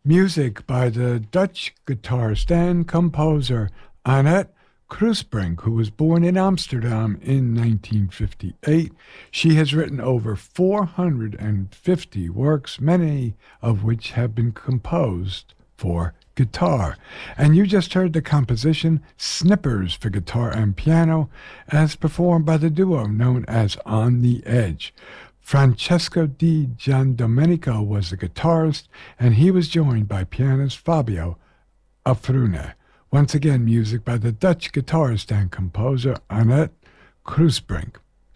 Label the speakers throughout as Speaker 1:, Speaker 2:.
Speaker 1: Music by the Dutch guitarist and composer Annette Krusbrink, who was born in Amsterdam in 1958. She has written over 450 works, many of which have been composed for guitar. And you just heard the composition Snippers for guitar and piano, as performed by the duo known as On the Edge. Francesco Di Giandomenico was the guitarist, and he was joined by pianist Fabio Afrune. Once again, music by the Dutch guitarist and composer Annette Krusbrink.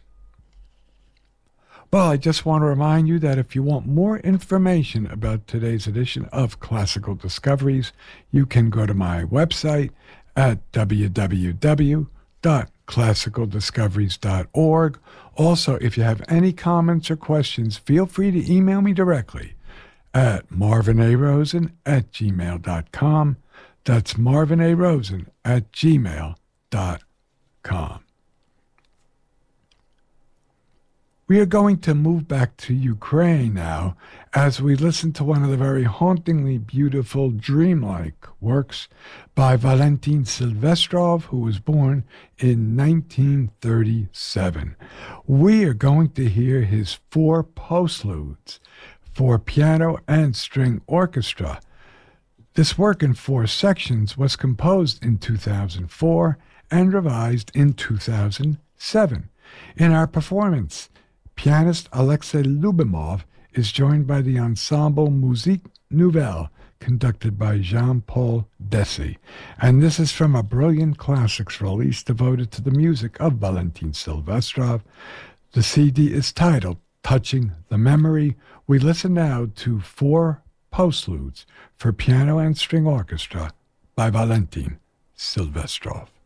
Speaker 1: Well, I just want to remind you that if you want more information about today's edition of Classical Discoveries, you can go to my website at www.classicaldiscoveries.org. Also, if you have any comments or questions, feel free to email me directly at marvinarosen@gmail.com. That's marvinarosen@gmail.com. We are going to move back to Ukraine now as we listen to one of the very hauntingly beautiful, dreamlike works by Valentin Silvestrov, who was born in 1937. We are going to hear his four postludes for piano and string orchestra. This work in four sections was composed in 2004 and revised in 2007. In our performance, pianist Alexei Lubimov is joined by the ensemble Musique Nouvelle, conducted by Jean-Paul Dessy. And this is from a brilliant classics release devoted to the music of Valentin Silvestrov. The CD is titled Touching the Memory. We listen now to four postludes for piano and string orchestra by Valentin Silvestrov.